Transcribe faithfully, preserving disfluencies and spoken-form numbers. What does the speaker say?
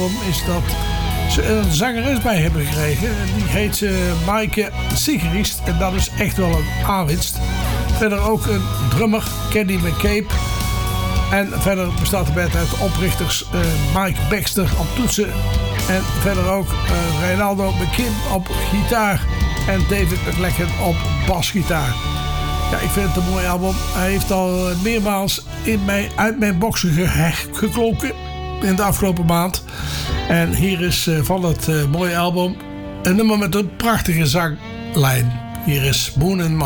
album is dat ze een zangeres bij hebben gekregen. Die heet uh, Maaike Sigrist en dat is echt wel een aanwinst. Verder ook een drummer, Kenny McCabe. En verder bestaat de band uit de oprichters uh, Mike Baxter op toetsen. En verder ook uh, Reynaldo McKim op gitaar. En David McLachlan op basgitaar. Ja, ik vind het een mooi album. Hij heeft al meermaals in mijn, uit mijn boxen ge- geklonken in de afgelopen maand. En hier is uh, van het uh, mooie album een nummer met een prachtige zanglijn. Hier is Moon and Mars.